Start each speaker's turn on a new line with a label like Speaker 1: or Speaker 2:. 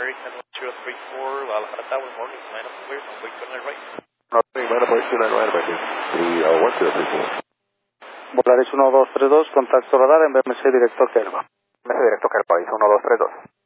Speaker 1: American 034, Guadalajara Tower, morning, 9 up clear, runway 29 right.
Speaker 2: Runway 9.29 right, American 1034.
Speaker 3: Volaris 1232, contacto radar en BMC directo Kelva.
Speaker 2: BMC directo Kelva, dice 1232.